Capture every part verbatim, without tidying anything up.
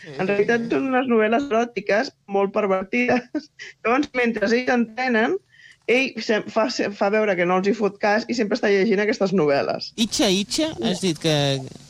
En realitat són unes novel·les eròtiques molt pervertides. Llavors, mentre ells entrenen, ell fa, fa veure que no els hi fot cas i sempre està llegint aquestes novel·les. Itxa, Itxa? Has dit que...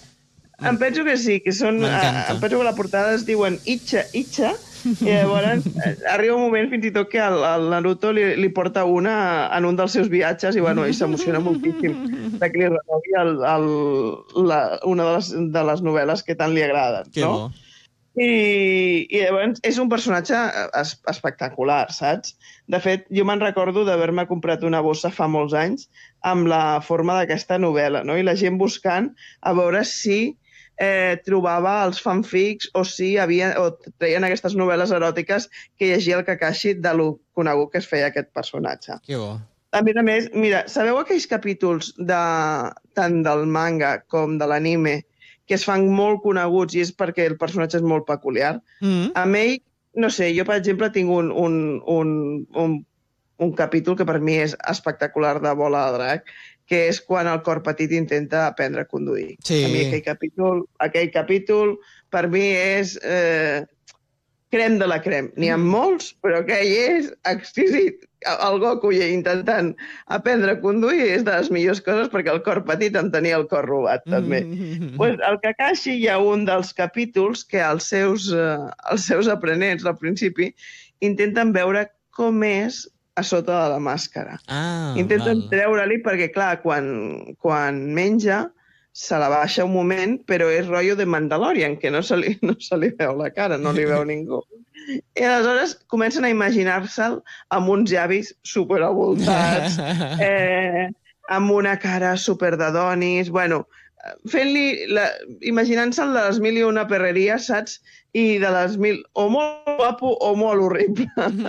Em penso que sí, que són... Em penso que la portada es diuen Itxa, Itxa, i llavors arriba un moment fins i tot que el, el Naruto li, li porta una en un dels seus viatges i bueno, ell s'emociona moltíssim de que li renovi el, el, la, una de les, de les novel·les que tant li agraden. Que no? bo. I, I llavors és un personatge es, espectacular, saps? De fet, jo me'n recordo d'haver-me comprat una bossa fa molts anys amb la forma d'aquesta novel·la, no? I la gent buscant a veure si Eh, trobava els fanfics o si havia, o treien aquestes novel·les eròtiques que llegia el Kakashi de lo conegut que es feia aquest personatge. Que bo. A més a més, mira, sabeu aquells capítols de, tant del manga com de l'anime que es fan molt coneguts i és perquè el personatge és molt peculiar? Mm. Amb ell, no sé, jo per exemple tinc un, un, un, un, un capítol que per mi és espectacular de Bola de Drac, que és quan el cor petit intenta aprendre a conduir. Sí. A mi aquell capítol, aquell capítol per mi és eh, crem de la crem. N'hi ha mm. molts, però aquell és exquisit. El Goku intentant aprendre a conduir és de les millors coses perquè el cor petit en tenia el cor robat, també. Mm. Pues, el Kakashi hi ha un dels capítols que els seus, eh, els seus aprenents, al principi, intenten veure com és a sota de la màscara. Ah, Intenten val. treure-li perquè, clar, quan, quan menja se la baixa un moment, però és rotllo de Mandalorian, que no se li, no se li veu la cara, no li veu ningú. I aleshores comencen a imaginar-se'l amb uns llavis superavoltats, eh, amb una cara super d'adonis, bueno, fent-li, imaginant-se'l de les mil i una perreries, saps? I de les mil, o molt guapo o molt horrible.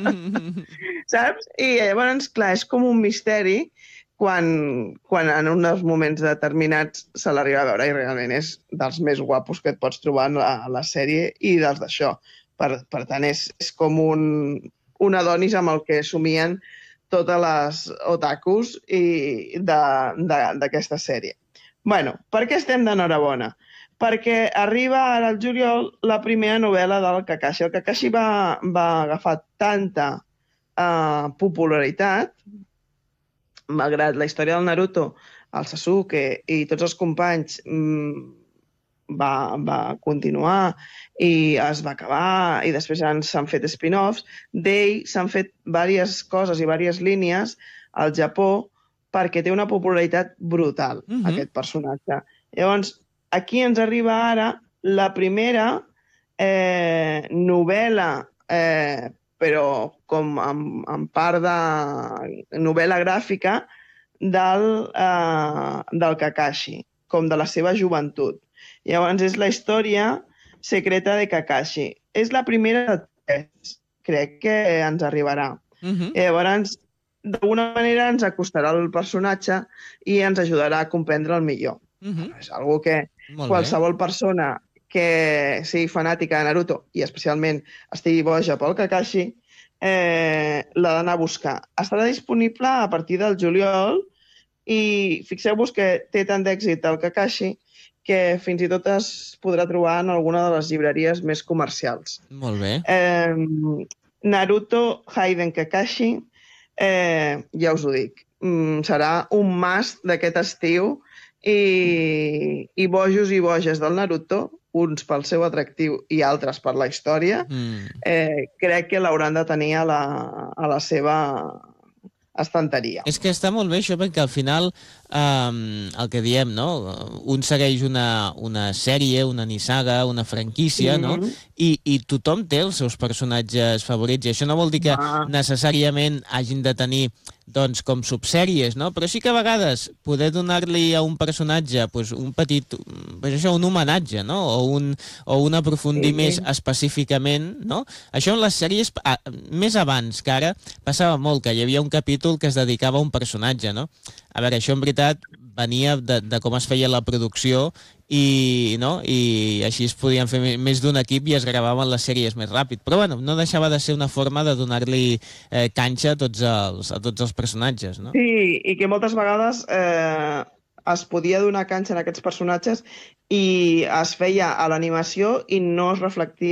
Saps? I llavors, clar, és com un misteri quan, quan en uns moments determinats se l'arriba a veure i realment és dels més guapos que et pots trobar en la, la sèrie i dels d'això. Per, per tant, és, és com un, un adonis amb el que somien totes les otakus i d'aquesta sèrie. Bueno, per què estem d'enhorabona? Perquè arriba ara al juliol la primera novel·la del Kakashi. El Kakashi va, va agafar tanta uh, popularitat, malgrat la història del Naruto, el Sasuke i tots els companys mm, va, va continuar i es va acabar i després s'han fet spin-offs, d'ell s'han fet diverses coses i diverses línies al Japó perquè té una popularitat brutal, uh-huh. aquest personatge. Llavors, aquí ens arriba ara la primera eh, novel·la, eh, però com en, en part de novel·la gràfica del, eh, del Kakashi, com de la seva joventut. Llavors és la història secreta de Kakashi. És la primera de tres, crec que ens arribarà. Uh-huh. Llavors, d'alguna manera ens acostarà el personatge i ens ajudarà a comprendre el millor. Uh-huh. És algo que qualsevol persona que sigui fanàtica de Naruto i especialment estigui boja pel Kakashi eh, l'ha d'anar a buscar. Estarà disponible a partir del juliol i fixeu-vos que té tant d'èxit el Kakashi que fins i tot es podrà trobar en alguna de les llibreries més comercials. Molt bé. Eh, Naruto Hayden Kakashi, eh, ja us ho dic, mm, serà un must d'aquest estiu. I, i bojos i boges del Naruto, uns pel seu atractiu i altres per la història, mm. eh, crec que l'hauran de tenir a la, a la seva estanteria. És que està molt bé això perquè al final um, el que diem, no? Un segueix una, una sèrie, una nissaga, una franquícia, mm-hmm. no? I, i tothom té els seus personatges favorits i això no vol dir que ah. necessàriament hagin de tenir doncs, com subsèries, no? Però sí que a vegades poder donar-li a un personatge pues, un petit, pues això, un homenatge, no? O un, o un aprofundir sí. més específicament, no? Això en les sèries, a, més abans que ara, passava molt, que hi havia un capítol que es dedicava a un personatge, no? A veure, això en veritat venia de, de com es feia la producció i, no? I així es podien fer més d'un equip i es gravaven les sèries més ràpid. Però bueno, no deixava de ser una forma de donar-li eh, canxa a tots, els, a tots els personatges, no? Sí, i que moltes vegades eh, es podia donar canxa a aquests personatges i es feia a l'animació i no es reflectia